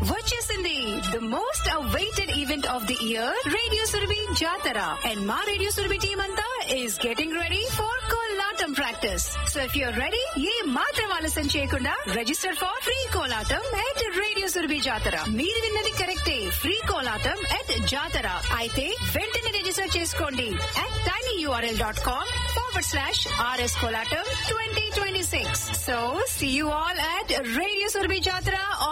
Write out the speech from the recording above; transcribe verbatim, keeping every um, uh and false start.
వచ్చేసింది the most awaited event of the year, radio Surabhi జాతర. And మా రేడియో సురభి టీమ్ అంతా is getting ready for Kolatam practice. So if you're ready, ఏ మాత్రం ఆలస్యం చేయకుండా register for free Kolatam at radio Surabhi జాతర. మీరు విన్నది కరెక్టే, ఫ్రీ కోలాటం ఎట్ జాతర. అయితే వెంటనే రిజిస్టర్ చేసుకోండి at tinyurl.com forward slash rs Kolatam twenty twenty-six. So see you all at Radio Surabhi Jatara